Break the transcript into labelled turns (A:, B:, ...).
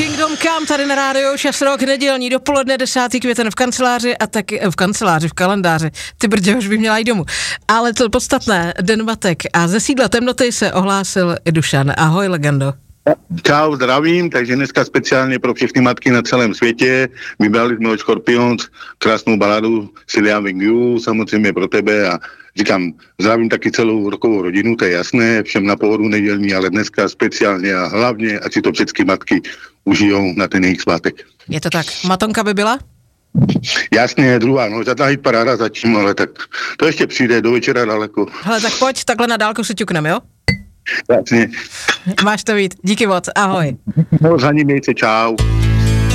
A: Kingdom Come tady na rádiu, čas rok, nedělní dopoledne, 10. květen v kanceláři a taky v kalendáři. Ty brdě, už bych měla jít domů. Ale to podstatné, Den matek a ze sídla temnoty se ohlásil i Dušan. Ahoj, legendo.
B: Čau, zdravím, takže dneska speciálně pro všechny matky na celém světě. Vybrali jsme od Scorpions krásnou baladu Silly Having You, samozřejmě pro tebe a říkám, zdravím taky celou rokovou rodinu, to je jasné, všem na pohodu nedělní, ale dneska speciálně a hlavně, ať si to všechny matky užijou na ten jejich svátek.
A: Je to tak. Matonka by byla?
B: Jasně, druhá, no, žádná hitparáda zatím, ale tak to ještě přijde do večera daleko.
A: Hele, tak pojď, takhle na dálku si ťuknem, jo?
B: Jasně.
A: Máš to být. Díky moc, ahoj.
B: No, za ním mějte, čau.